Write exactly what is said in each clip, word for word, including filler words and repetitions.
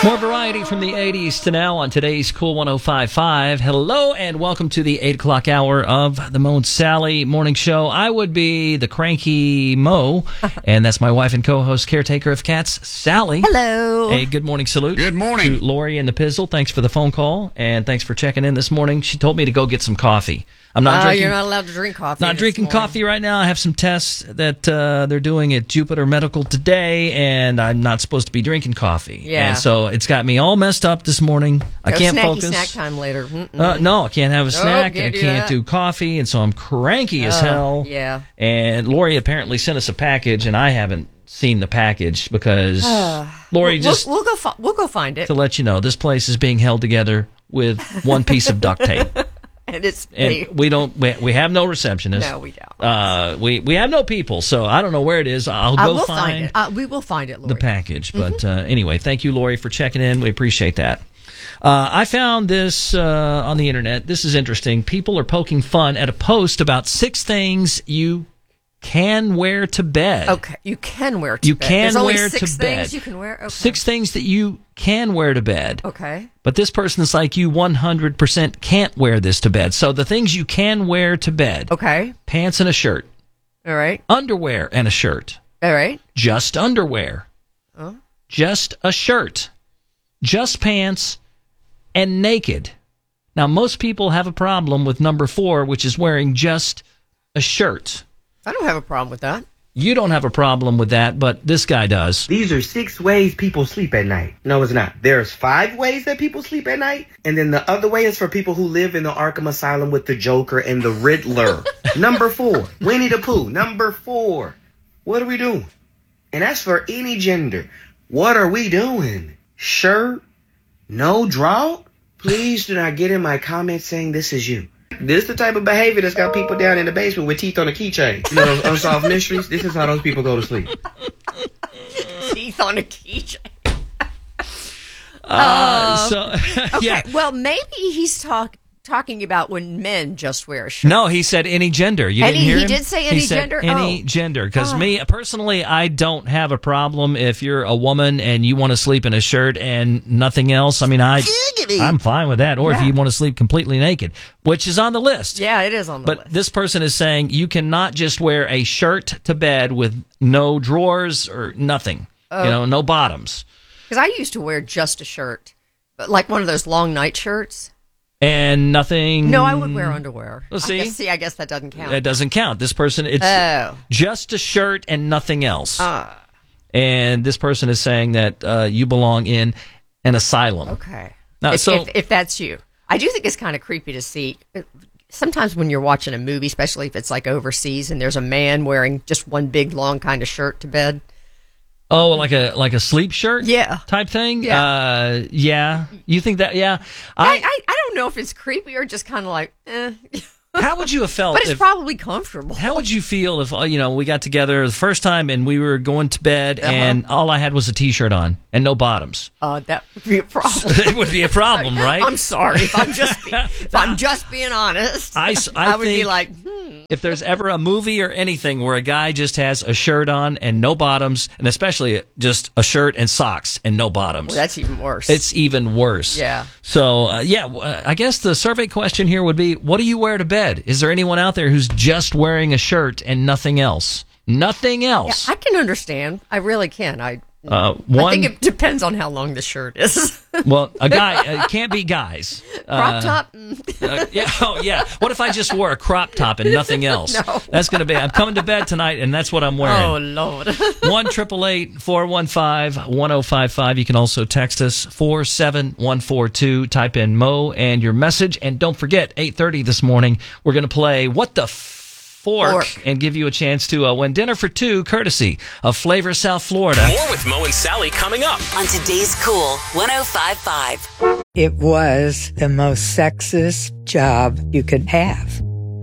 More variety from the eighties to now on today's Cool one oh five point five. Hello and welcome to the eight o'clock hour of the Mo and Sally Morning Show. I would be the cranky Mo, and that's my wife and co-host, caretaker of cats, Sally. Hello. A good morning salute. Good morning. To Lori and the Pizzle. Thanks for the phone call, and thanks for checking in this morning. She told me to go get some coffee. I'm not uh, drinking. You're not allowed to drink coffee. Not drinking morning. coffee right now. I have some tests that uh, they're doing at Jupiter Medical today, and I'm not supposed to be drinking coffee. Yeah. And so it's got me all messed up this morning. I Go can't snacky focus. Snack time later. Uh, no, I can't have a snack. can't I do can't that. do coffee, and so I'm cranky as Uh, hell. yeah. And Lori apparently sent us a package, and I haven't seen the package because Lori We'll, just we'll go. Fi- we'll go find it. to let you know this place is being held together with one piece of duct tape. And it's And they, we don't. We, we have no receptionist. no, we don't. Uh, we we have no people, so I don't know where it is. I'll uh, go we'll find, find it. Uh, we will find it, Lori. the package. But uh, anyway, thank you, Lori, for checking in. We appreciate that. Uh, I found this uh, on the internet. This is interesting. People are poking fun at a post about six things you can wear to bed. Okay, you can wear to You bed. can There's only wear six to things bed. you can wear. Okay. Six things that you can wear to bed. Okay. But this person's like, you one hundred percent can't wear this to bed. So the things you can wear to bed. Okay. Pants and a shirt. All right. Underwear and a shirt. All right. Just underwear. Oh. Just a shirt. Just pants and naked. Now, most people have a problem with number four, which is wearing just a shirt. I don't have a problem with that. You don't have a problem with that, but this guy does. These are six ways people sleep at night. No, it's not. There's five ways that people sleep at night, and then the other way is for people who live in the Arkham Asylum with the Joker and the Riddler. Number four, Winnie the Pooh. Number four, what are we doing? And that's for any gender. What are we doing? Shirt? No draw? Please do not get in my comments saying this is you. This is the type of behavior that's got people down in the basement with teeth on a keychain. You know, those unsolved mysteries? This is how those people go to sleep. Teeth on a keychain. Uh, so, Okay. yeah. Well, maybe he's talk, talking about when men just wear a shirt. No, he said any gender. You Any- didn't hear he him? did say any he said gender? Any Oh. gender. Because Oh. me, personally, I don't have a problem if you're a woman and you want to sleep in a shirt and nothing else. I mean, I, I'm fine with that. Or if Yeah. you want to sleep completely naked, which is on the list. Yeah, it is on the But list. this person is saying you cannot just wear a shirt to bed with no drawers or nothing. Oh. You know, no bottoms. Because I used to wear just a shirt, but like one of those long night shirts. And nothing. No, I would wear underwear. Well, see? I guess, see, I guess that doesn't count. That doesn't count. This person, it's Oh. just a shirt and nothing else. Ah. And this person is saying that uh, you belong in an asylum. Okay. Now, if, so- if, if that's you. I do think it's kind of creepy to see. Sometimes when you're watching a movie, especially if it's like overseas, and there's a man wearing just one big long kind of shirt to bed. Oh, like a like a sleep shirt, Yeah. type thing. Yeah. uh, yeah. You think that? Yeah. I, I. I, I don't know if it's creepy or just kind of like, eh. How would you have felt? But it's if, probably comfortable. How would you feel if uh, you know we got together the first time and we were going to bed Uh-huh. and all I had was a t-shirt on and no bottoms? Uh, that would be a problem. It would be a problem, right? I'm sorry if I'm just be, if I'm just being honest. I s- I would be think- like, hmm. If there's ever a movie or anything where a guy just has a shirt on and no bottoms, and especially just a shirt and socks and no bottoms, Well, that's even worse. it's even worse. Yeah. So, uh, yeah, uh, I guess the survey question here would be, what do you wear to bed? Is there anyone out there who's just wearing a shirt and nothing else? Nothing Yeah, else. I can understand. I really can. I uh, I one, think it depends on how long the shirt is. well, a guy, uh, it can't be guys. Crop Uh, top. mm. Uh, yeah, oh yeah. What if I just wore a crop top and nothing else? No. That's gonna be. I'm coming to bed tonight, and that's what I'm wearing. Oh Lord. One triple eight four one five one zero five five. You can also text us four seven one four two. Type in Mo and your message, and don't forget eight thirty this morning. We're gonna play What the Fork, Fork. and give you a chance to uh, win dinner for two, courtesy of Flavor South Florida. More with Mo and Sally coming up. On today's Cool one oh five point five. It was the most sexist job you could have.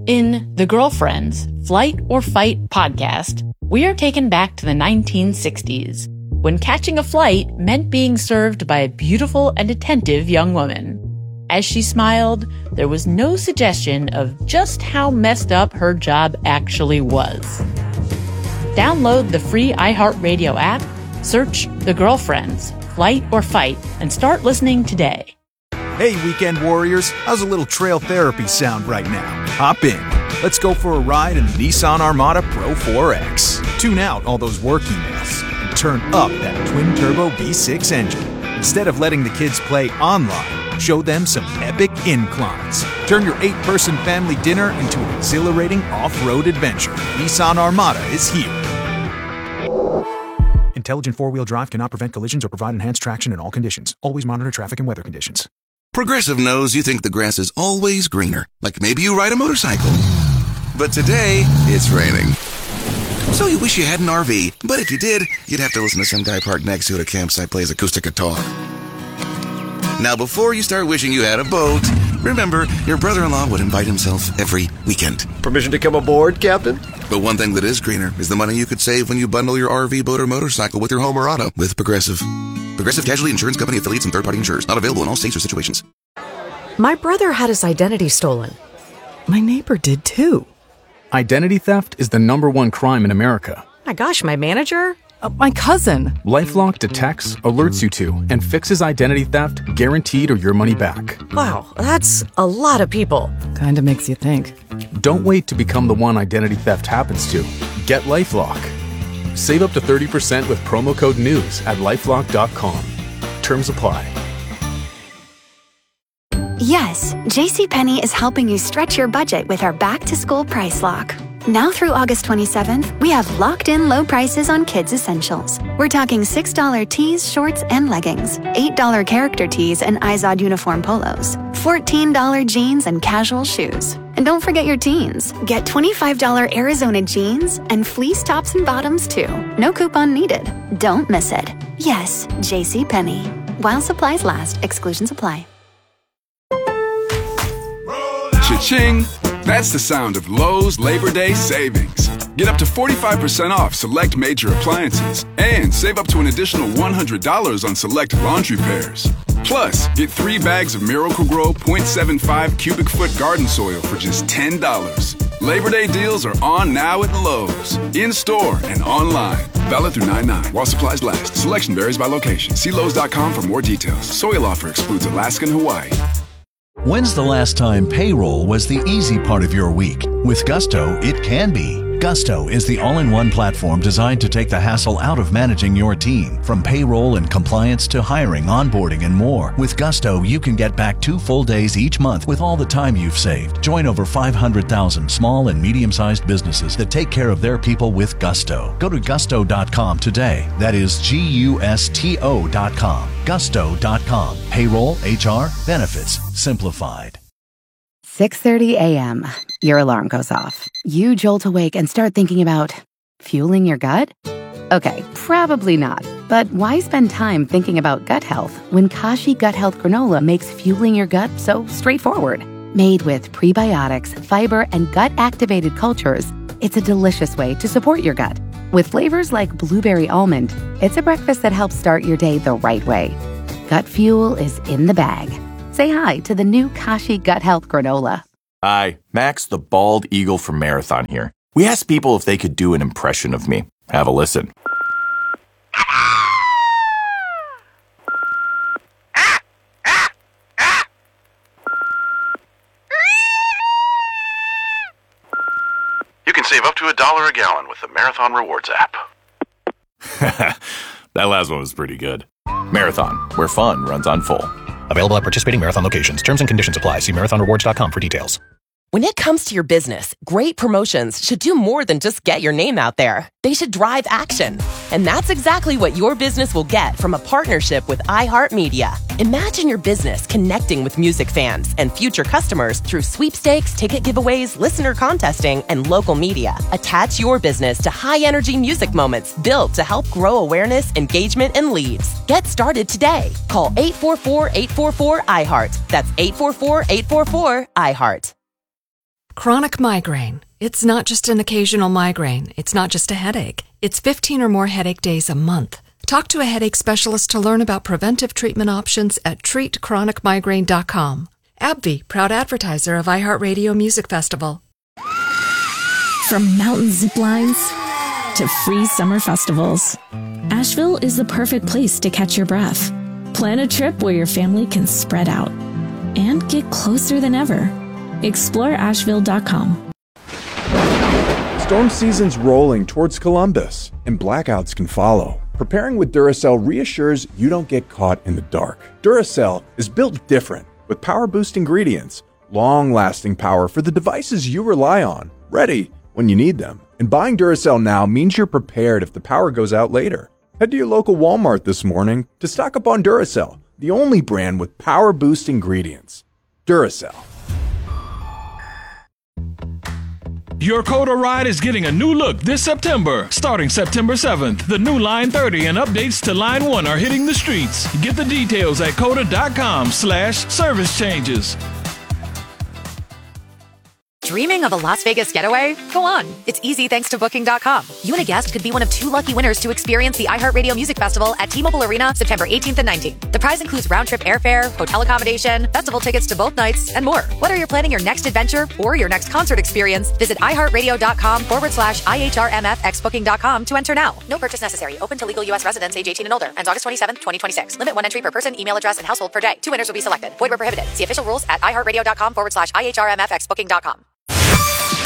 In The Girlfriends, Flight or Fight podcast, we are taken back to the nineteen sixties, when catching a flight meant being served by a beautiful and attentive young woman. As she smiled, there was no suggestion of just how messed up her job actually was. Download the free iHeartRadio app, search The Girlfriends, Flight or Fight and start listening today. Hey, weekend warriors, how's a little trail therapy sound right now? Hop in. Let's go for a ride in the Nissan Armada Pro four X. Tune out all those work emails and turn up that twin-turbo V six engine. Instead of letting the kids play online, show them some epic inclines. Turn your eight-person family dinner into an exhilarating off-road adventure. Nissan Armada is here. Intelligent four-wheel drive cannot prevent collisions or provide enhanced traction in all conditions. Always monitor traffic and weather conditions. Progressive knows you think the grass is always greener, like maybe you ride a motorcycle. But today, it's raining. So you wish you had an R V, but if you did, you'd have to listen to some guy parked next to you at a campsite plays acoustic guitar. Now, before you start wishing you had a boat, remember, your brother-in-law would invite himself every weekend. Permission to come aboard, Captain? But one thing that is greener is the money you could save when you bundle your R V, boat, or motorcycle with your home or auto with Progressive. Progressive Casualty Insurance Company affiliates and third-party insurers. Not available in all states or situations. My brother had his identity stolen. My neighbor did too. Identity theft is the number one crime in America. My gosh, my manager? Uh, my cousin. LifeLock detects, alerts you to, and fixes identity theft guaranteed or your money back. Wow, that's a lot of people. Kinda makes you think. Don't wait to become the one identity theft happens to. Get LifeLock. Save up to thirty percent with promo code NEWS at lifelock dot com. Terms apply. Yes, JCPenney is helping you stretch your budget with our back-to-school price lock. Now through August twenty-seventh, we have locked-in low prices on kids' essentials. We're talking six dollar tees, shorts, and leggings, eight dollar character tees and Izod uniform polos, fourteen dollar jeans and casual shoes. And don't forget your teens. Get twenty-five dollar Arizona jeans and fleece tops and bottoms too. No coupon needed. Don't miss it. Yes, JCPenney. While supplies last, exclusions apply. Cha-ching! That's the sound of Lowe's Labor Day savings. Get up to forty-five percent off select major appliances and save up to an additional one hundred dollars on select laundry pairs. Plus, get three bags of Miracle-Gro point seven five cubic foot garden soil for just ten dollars. Labor Day deals are on now at Lowe's, in-store and online. Valid through nine nine while supplies last. Selection varies by location. See Lowe's dot com for more details. Soil offer excludes Alaska and Hawaii. When's the last time payroll was the easy part of your week? With Gusto, it can be. Gusto is the all-in-one platform designed to take the hassle out of managing your team. From payroll and compliance to hiring, onboarding, and more. With Gusto, you can get back two full days each month with all the time you've saved. Join over five hundred thousand small and medium-sized businesses that take care of their people with Gusto. Go to gusto dot com today. That is G U S T O dot com. gusto dot com. Payroll, H R, benefits, simplified. six thirty a.m. Your alarm goes off. You jolt awake and start thinking about fueling your gut? Okay, probably not. But why spend time thinking about gut health when Kashi Gut Health Granola makes fueling your gut so straightforward? Made with prebiotics, fiber, and gut-activated cultures, it's a delicious way to support your gut. With flavors like blueberry almond, it's a breakfast that helps start your day the right way. Gut fuel is in the bag. Say hi to the new Kashi Gut Health Granola. Hi, Max the Bald Eagle from Marathon here. We asked people if they could do an impression of me. Have a listen. You can save up to a dollar a gallon with the Marathon Rewards app. That last one was pretty good. Marathon, where fun runs on full. Available at participating Marathon locations. Terms and conditions apply. See marathon rewards dot com for details. When it comes to your business, great promotions should do more than just get your name out there. They should drive action. And that's exactly what your business will get from a partnership with iHeartMedia. Imagine your business connecting with music fans and future customers through sweepstakes, ticket giveaways, listener contesting, and local media. Attach your business to high-energy music moments built to help grow awareness, engagement, and leads. Get started today. Call eight four four, eight four four, I heart. That's eight four four, eight four four, I heart. Chronic migraine. It's not just an occasional migraine. It's not just a headache. It's fifteen or more headache days a month. Talk to a headache specialist to learn about preventive treatment options at treat chronic migraine dot com. AbbVie, proud advertiser of iHeartRadio Music Festival. From mountain zip lines to free summer festivals. Asheville is the perfect place to catch your breath. Plan a trip where your family can spread out and get closer than ever. explore asheville dot com. Storm season's rolling towards Columbus, and blackouts can follow. Preparing with Duracell reassures you don't get caught in the dark. Duracell is built different, with power-boost ingredients, long-lasting power for the devices you rely on, ready when you need them. And buying Duracell now means you're prepared if the power goes out later. Head to your local Walmart this morning to stock up on Duracell, the only brand with power-boost ingredients. Duracell. Your Coda ride is getting a new look this September. Starting September seventh, the new Line thirty and updates to Line one are hitting the streets. Get the details at coda.com slash service changes. Dreaming of a Las Vegas getaway? Go on. It's easy thanks to Booking dot com. You and a guest could be one of two lucky winners to experience the iHeartRadio Music Festival at T-Mobile Arena September eighteenth and nineteenth. The prize includes round-trip airfare, hotel accommodation, festival tickets to both nights, and more. Whether you're planning your next adventure or your next concert experience, visit iHeartRadio.com forward slash IHRMFX Booking dot com to enter now. No purchase necessary. Open to legal U S residents age eighteen and older. Ends August twenty-seventh, twenty twenty-six. Limit one entry per person, email address, and household per day. Two winners will be selected. Void where prohibited. See official rules at iHeartRadio.com forward slash IHRMFX Booking dot com.